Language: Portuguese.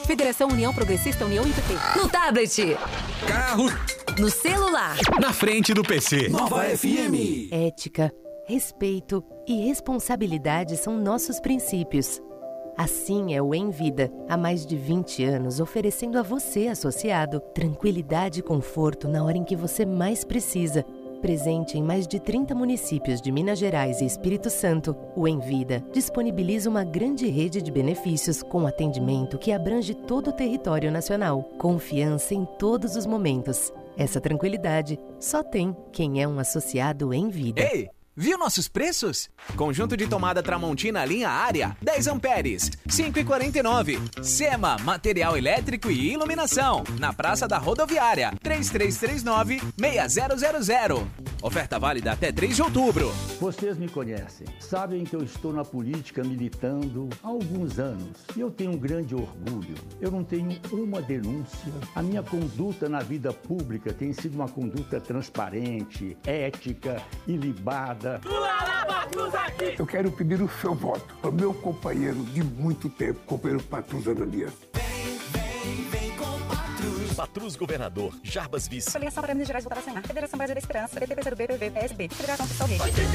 Federação União Progressista União IPP. No tablet. Carro. No celular. Na frente do PC. Nova FM. Ética, respeito e responsabilidade são nossos princípios. Assim é o Envida, há mais de 20 anos oferecendo a você, associado, tranquilidade e conforto na hora em que você mais precisa. Presente em mais de 30 municípios de Minas Gerais e Espírito Santo, o Envida disponibiliza uma grande rede de benefícios com atendimento que abrange todo o território nacional. Confiança em todos os momentos. Essa tranquilidade só tem quem é um associado Envida. Ei! Viu nossos preços? Conjunto de tomada Tramontina linha Área, 10 amperes, 5,49. Sema, material elétrico e iluminação, na Praça da Rodoviária, 3339-6000. Oferta válida até 3 de outubro. Vocês me conhecem, sabem que eu estou na política militando há alguns anos. E eu tenho um grande orgulho. Eu não tenho uma denúncia. A minha conduta na vida pública tem sido uma conduta transparente, ética, ilibada. Eu quero pedir o seu voto ao meu companheiro de muito tempo, companheiro Patrus Ananias. Vem com Patrus. Patrus Governador, Jarbas Vice. Federação para Minas Gerais votará sem ar. Federação Brasileira da Esperança, PT, PCdoB, PV, PSB. Federação Pessoal Rede.